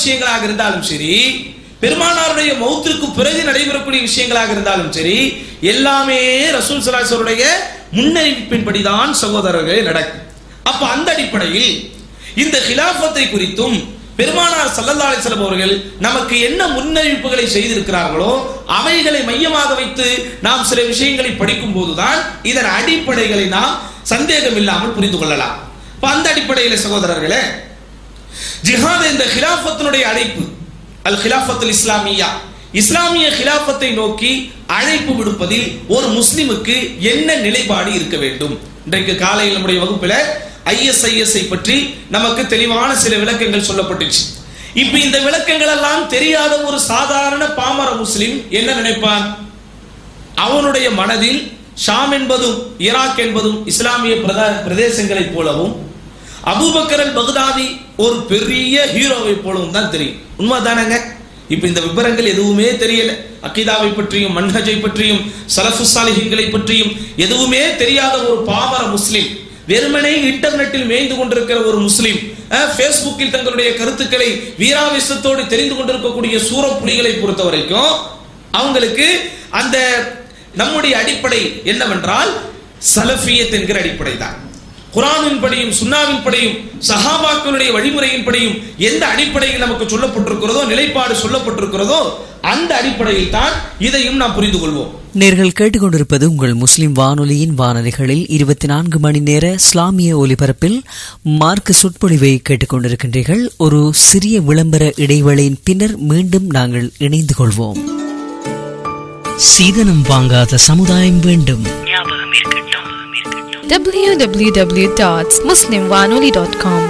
விஷயங்களாக இருந்தாலும் சரி, பெருமானாருடைய மௌத்திற்கு பிறகு நடைபெறக்கூடிய விஷயங்களாக இருந்தாலும் சரி, எல்லாமே ரசூல் ஸல்லல்லாஹு அலைஹி வஸல்லம் முன்னறிவிப்பின்படிதான் சகோதரர்களே நடக்கும். அப்ப அந்த அடிப்படையில் இந்த கிலாஃபத்தை குறித்தும் பெருமானார் ஸல்லல்லாஹு அலைஹி வஸல்லம் அவர்கள் நமக்கு என்ன முன்னறிவிப்புகளை செய்திருக்கிறார்களோ அவைகளை மையமாக வைத்து நாம் சில விஷயங்களை படிக்கும் போதுதான் இதன் அடிப்படைகளை நாம் சந்தேகம் இல்லாமல் புரிந்து கொள்ளலாம். அந்த அடிப்படையில் சகோதரர்களே, ஜிஹாத் இந்த கிலாஃபத்தினுடைய அழைப்பு, அல் கிலாஃபத்துல் இஸ்லாமியா, இஸ்லாமிய கிலாஃபத்தை நோக்கி அழைப்பு விடுப்பதில் ஒரு முஸ்லிமுக்கு என்ன நிலைப்பாடு இருக்க வேண்டும்? இன்றைக்கு காலையில் நம்முடைய வகுப்பில் ISIS பற்றி நமக்கு தெளிவான சில விளக்கங்கள் சொல்லப்பட்டுச்சு. இப்ப இந்த விளக்கங்கள் எல்லாம் தெரியாத ஒரு சாதாரண பாமர முஸ்லிம் என்ன நினைப்பான்? அவனுடைய மனதில் ஷாம் என்பதும் ஈராக் என்பதும் இஸ்லாமிய பிரதேசங்களைப் போலவும், அபூபக்கர் அல் பக்தாதி ஒரு பெரிய ஹீரோவை போலவும் தான் தெரியும். உண்மைதானங்க? இப்ப இந்த விவரங்கள் எதுவுமே தெரியல. அகீதாவை பற்றியும் மன்ஹஜை பற்றியும் ஸலஃபுஸ் ஸாலிஹீன்களை பற்றியும் எதுவுமே தெரியாத ஒரு பாமர முஸ்லிம், வெறுமனே இன்டர்நெட்டில் மேய்ந்து கொண்டிருக்கிற ஒரு முஸ்லிம், பேஸ்புக்கில் தங்களுடைய கருத்துக்களை வீராவேசத்தோடு தெரிந்து கொண்டிருக்கக்கூடிய சூரப்புலிகளை பொறுத்த வரைக்கும் அவங்களுக்கு அந்த நம்முடைய அடிப்படை என்னவென்றால் சலஃபியத் என்கிற அடிப்படை தான். குர்ஆனின் படியும் சுன்னாவின் படியும் சஹாபாக்களுடைய வழிமுறையின் படியும் எந்த அடிப்படையில் நமக்கு சொல்லப்பட்டிருக்கிறதோ, நிலைப்பாடு சொல்லப்பட்டிருக்கிறதோ, அந்த அடிப்படையில் தான் இதையும் நாம் புரிந்து கொள்வோம். நேர்கள் கேட்டுக்கொண்டிருப்பது உங்கள் முஸ்லிம் வானொலியின் வானொலிகளில் 24 மணி நேர இஸ்லாமிய ஒலிபரப்பில் மார்க்க சொற்பொழிவை கேட்டுக்கொண்டிருக்கின்றீர்கள். ஒரு சிறிய விளம்பர இடைவேளையின் பின்னர் மீண்டும் நாங்கள் இணைந்து கொள்வோம். சீதனம் வாங்காத சமுதாயம் வேண்டும். www.muslimwanoli.com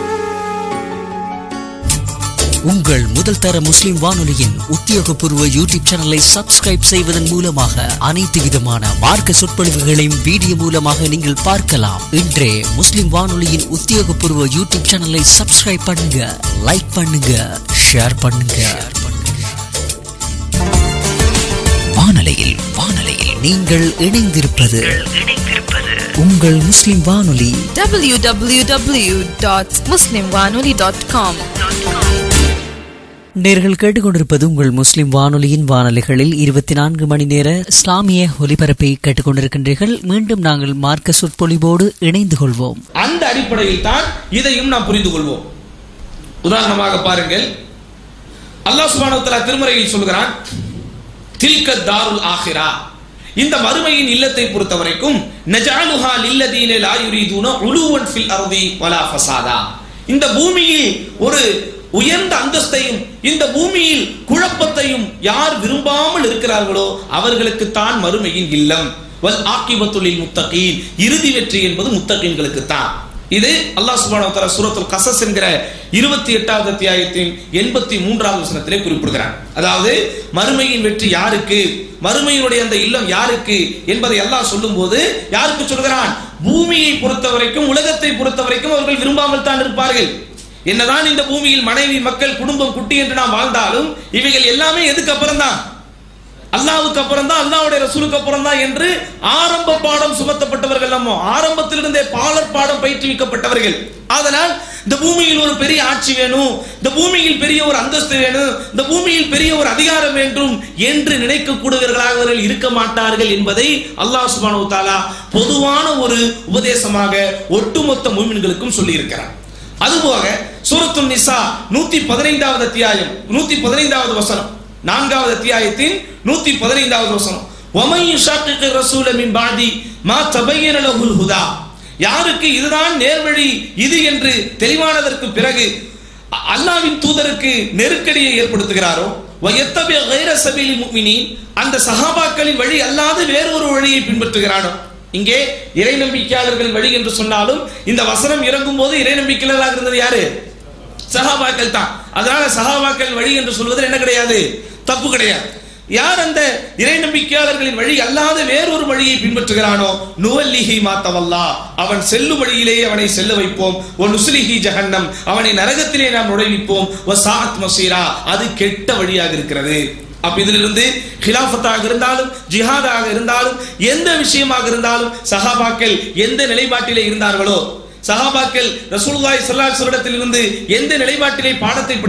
உங்கள் முதல் தர முஸ்லிம் வானொலியின் உத்தியோகபூர்வ யூடியூப் சேனலை சப்ஸ்கிரைப் செய்வதன் மூலமாக அனைத்து விதமான மார்க்க சொற்பொழிவுகளையும் வீடியோ மூலமாக நீங்கள் பார்க்கலாம். இன்றே முஸ்லிம் வானொலியின் உத்தியோகபூர்வ யூடியூப் சேனலை சப்ஸ்கிரைப் பண்ணுங்க, லைக் பண்ணுங்க, ஷேர் பண்ணுங்க. வானொலியில் நீங்கள் இணைந்திருப்பது உங்கள் முஸ்லிம் வானொலி. www.muslimwanoli.com. நேர்கள் கேட்டுக்கொண்டிருப்பது உங்கள் முஸ்லிம் வானொலியின் வானொலிகளில் 24 மணி நேர இஸ்லாமிய ஒலிபரப்பை கேட்டுக்கொண்டிருக்கின்றீர்கள். மீண்டும் நாங்கள் மார்க்க சொற்பொழிவோடு இணைந்து கொள்வோம். அந்த அடிப்படையில் தான் இதையும் நாம் புரிந்து கொள்வோம். உதாரணமாக பாருங்கள், அல்லாஹ் சுப்ஹானஹு வ தஆலா திருமறையில் சொல்கிறான், தில்க தாருல் ஆகிரா, இந்த மறுமையின் இல்லத்தை பொறுத்தவரைக்கும் நஜஅலுஹா லில்லதீன லா யுரீதுன உலுவன் ஃபில் அர்தி வலா ஃபஸாதா, இந்த பூமியில் ஒரு உயர்ந்த அந்தஸ்தையும் இந்த பூமியில் குழப்பத்தையும் யார் விரும்பாமல் இருக்கிறார்களோ அவர்களுக்கு தான் மறுமையின் இல்லம். வல் ஆகிபத்து லில் முத்தகீன், இறுதி வெற்றி என்பது முத்தகீன்களுக்கு தான். இது அல்லாஹ் சுப்ஹானஹு வ தஆலா சூரத்துல் கஸஸ் என்கிற 28வது அத்தியாயத்தின் 83வது வசனத்திலே குறிப்பிடுகிறார். அதாவது மறுமையின் வெற்றி யாருக்கு, மறுமையினுடைய அந்த இல்லம் யாருக்கு என்பதை அல்லாஹ் சொல்லும்போது யாருக்கு சொல்கிறான்? பூமியை பொறுத்தவரைக்கும், உலகத்தை பொறுத்தவரைக்கும் அவர்கள் விரும்பாமல் தான் இருப்பார்கள். என்னதான் இந்த பூமியில் மனைவி, மக்கள், குடும்பம், குட்டி என்று நாம் வாழ்ந்தாலும் இவைகள் எல்லாமே எதுக்கு அப்புறம் தான்? அல்லாஹ்வுக்கு அப்புறம் தான், அல்லாஹ்வுடைய ரசூலுக்கு அப்புறம் தான் என்று ஆரம்ப பாடம் சுமத்தப்பட்டவர்கள். நம்ம ஆரம்பத்திலிருந்தே பாலர் பாடம் பயிற்றுவிக்கப்பட்டவர்கள். அதனால் இந்த பூமியில் ஒரு பெரிய ஆட்சி வேணும், இந்த பூமியில் பெரிய ஒரு அந்தஸ்து வேணும், இந்த பூமியில் பெரிய ஒரு அதிகாரம் வேண்டும் என்று நினைக்கக்கூடியவர்களாக அவர்கள் இருக்க மாட்டார்கள் என்பதை அல்லாஹ் சுப்ஹானஹு வ தஆலா பொதுவான ஒரு உபதேசமாக ஒட்டுமொத்த முஃமின்களுக்கும் சொல்லி இருக்கிறார். அதுபோக சூரத்துன் நிசா 115வது அத்தியாயம் 115வது வசனம், 4வது அத்தியாயத்தின் 115வது வசனம், வமன் யுஷாக்கிக ரசூல மின் பாதி மா தபய்யன லஹுல் ஹுதா, யாருக்கு இதுதான் நேர்வழி இது என்று தெளிவானதற்கு பிறகு அல்லாஹ்வின் தூதருக்கு நெருக்கடியை ஏற்படுத்துகிறாரோ, வயத்தபி கைர சபீலில் முஃமினீன், அந்த சஹாபாக்களின் வழி அல்லாது வேறொரு வழியை பின்பற்றுகிறானோ. இங்கே இறை நம்பிக்கையாளர்கள் வழி என்று சொன்னாலும் இந்த வசனம் இறங்கும் போது இறை நம்பிக்கையாளர்களாக இருந்தது யாரு? சஹாபாக்கள் தான். அதனால சஹாபாக்கள் வழி என்று சொல்வதில் என்ன கிடையாது, தப்பு கிடையாது. யார் அந்த இறை நம்பிக்கையாளர்களின் வழி அல்லாத வேறொரு வழியை பின்பற்றுகிறானோ, நுவல்லிஹி மா தவல்லா, அவன் செல்லும் வழியிலேயே அவனை செல்ல வைப்போம். ஒ நுஸ்லிஹி ஜஹன்னம், அவனை நரகத்திலே நாம் நுழைவிப்போம். வ சாஅத் மஸீரா, அது கெட்ட வழியாக இருக்கிறது. அப்ப இதிலிருந்து கிலாஃபத்தாக இருந்தாலும், ஜிஹாதாக இருந்தாலும், எந்த விஷயமாக இருந்தாலும் சஹாபாக்கள் எந்த நிலைப்பாட்டிலே இருந்தார்களோ, சஹாபாக்கள் ரசூலுல்லாஹி ஸல்லல்லாஹு அலைஹி வஸல்லம் இடத்திலிருந்து எந்த நிலைப்பாட்டிலே பாடத்தை